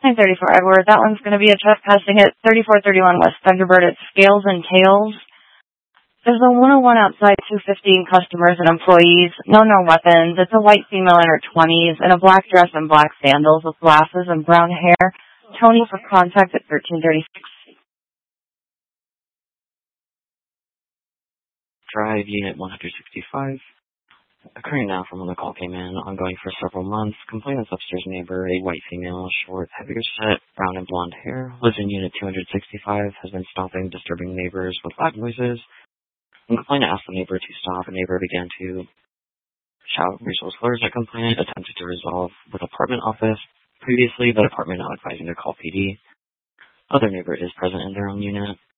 934 Edward. That one's going to be a trespassing at 3431 West Thunderbird. It's Scales and Tails. There's a 101 outside, 215 customers and employees. No weapons. It's a white female in her 20s in a black dress and black sandals with glasses and brown hair. Tony for contact at 1336. Drive Unit 165. Occurring now from when the call came in, ongoing for several months. Complainant's upstairs neighbor, a white female, short, heavier set, brown and blonde hair, lives in Unit 265, has been stopping, disturbing neighbors with loud noises. When complainant asked the neighbor to stop, a neighbor began to shout racial slurs at complainant, attempted to resolve with apartment office. Previously, the department now advising to call PD. Other neighbor is present in their own unit.